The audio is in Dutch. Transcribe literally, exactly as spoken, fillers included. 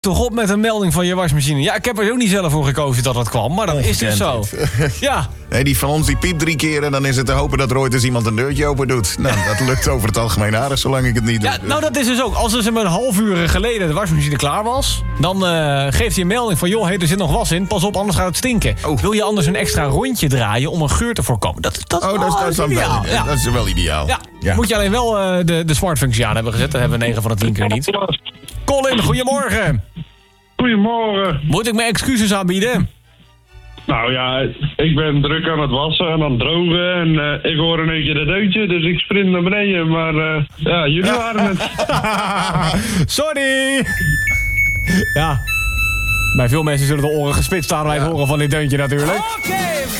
toch op met een melding van je wasmachine. Ja, ik heb er ook niet zelf voor gekozen dat dat kwam, maar dat is dus zo. Ja. Nee, die van ons die piept drie keer en dan is het te hopen dat er ooit eens iemand een deurtje open doet. Nou, dat lukt over het algemeen aardig, zolang ik het niet doe. Ja, nou dat is dus ook. Als er zeg maar een half uur geleden de wasmachine klaar was, dan uh, geeft hij een melding van, joh, hey, er zit nog was in, pas op, anders gaat het stinken. Oh. Wil je anders een extra rondje draaien om een geur te voorkomen? Dat, dat, Oh, dat, is- dat, is dan ideaal. wel, Ja. dat is wel ideaal. Ja. Ja. Moet je alleen wel uh, de, de smartfunctie aan hebben gezet. Dat hebben we negen van de tien keer niet. Colin, goedemorgen. Goedemorgen. Moet ik mijn excuses aanbieden? Nou ja, ik ben druk aan het wassen en aan het drogen en uh, ik hoor in één keer dat deuntje, dus ik sprint naar beneden. Maar uh, ja, jullie waren het. Sorry! Ja. Bij veel mensen zullen de oren gespitst staan bij het horen van dit deuntje natuurlijk. Okay.